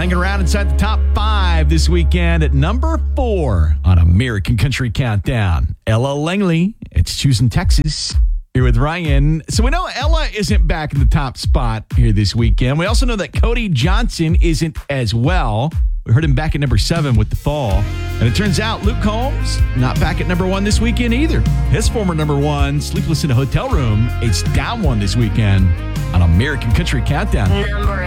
Hanging around inside the top 5 this weekend at number 4 on American Country Countdown. Ella Langley, it's Choosing Texas. Here with Ryan. So we know Ella isn't back in the top spot here this weekend. We also know that Cody Johnson isn't as well. We heard him back at number 7 with The Fall. And it turns out Luke Combs not back at number 1 this weekend either. His former number 1, Sleepless in a Hotel Room, it's down 1 this weekend on American Country Countdown. Number